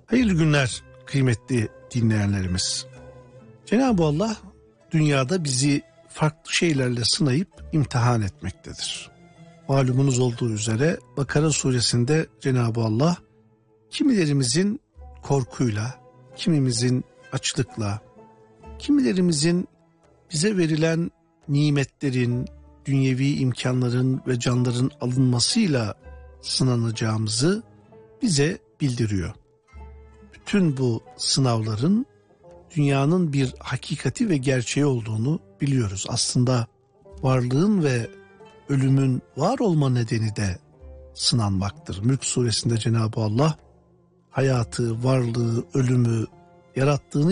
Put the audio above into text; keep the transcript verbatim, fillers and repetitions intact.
Hayırlı günler kıymetli dinleyenlerimiz. Cenab-ı Allah dünyada bizi farklı şeylerle sınayıp imtihan etmektedir. Malumunuz olduğu üzere Bakara suresinde Cenab-ı Allah kimilerimizin korkuyla, kimimizin açlıkla, kimilerimizin bize verilen nimetlerin, dünyevi imkanların ve canların alınmasıyla sınanacağımızı bize bildiriyor. Bütün bu sınavların dünyanın bir hakikati ve gerçeği olduğunu biliyoruz. Aslında varlığın ve ölümün var olma nedeni de sınanmaktır. Mülk suresinde Cenab-ı Allah hayatı, varlığı, ölümü yarattığını